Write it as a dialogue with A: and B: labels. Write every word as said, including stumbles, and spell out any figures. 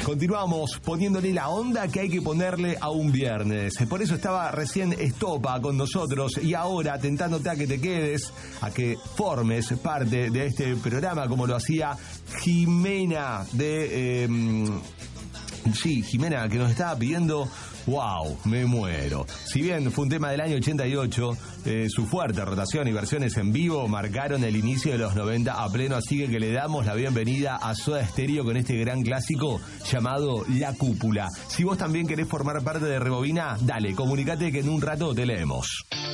A: Continuamos poniéndole la onda que hay que ponerle a un viernes. Por eso estaba recién Estopa con nosotros y ahora tentándote a que te quedes, a que formes parte de este programa como lo hacía Jimena de... Eh, sí, Jimena, que nos estaba pidiendo... ¡Wow! Me muero. Si bien fue un tema del año ochenta y ocho, eh, su fuerte rotación y versiones en vivo marcaron el inicio de los noventa a pleno, así que, que le damos la bienvenida a Soda Stereo con este gran clásico llamado La Cúpula. Si vos también querés formar parte de Rebobina, dale, comunicate que en un rato te leemos.